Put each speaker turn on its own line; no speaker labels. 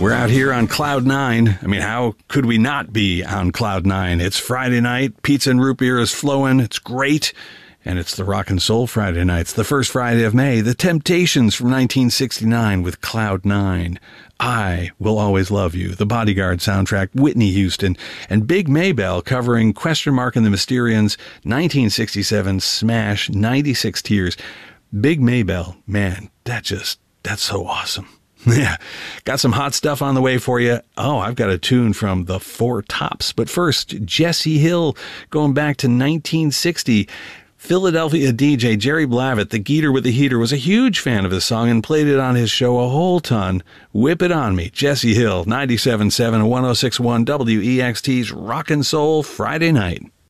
We're out here on Cloud 9. I mean, how could we not be on Cloud 9? It's Friday night. Pizza and root beer is flowing. It's great. And it's the Rock and Soul Friday nights. The first Friday of May. The Temptations from 1969 with Cloud 9. I Will Always Love You. The Bodyguard soundtrack. Whitney Houston. And Big Maybelle covering Question Mark and the Mysterians. 1967 smash. 96 Tears. Big Maybelle. Man, that's so awesome. Yeah, got some hot stuff on the way for you. Oh, I've got a tune from the Four Tops. But first, Jesse Hill, going back to 1960. Philadelphia DJ Jerry Blavat, the Geeter with the Heater, was a huge fan of this song and played it on his show a whole ton. Whip It On Me, Jesse Hill, 97.7 and 106.1 WEXT's Rock and Soul Friday night.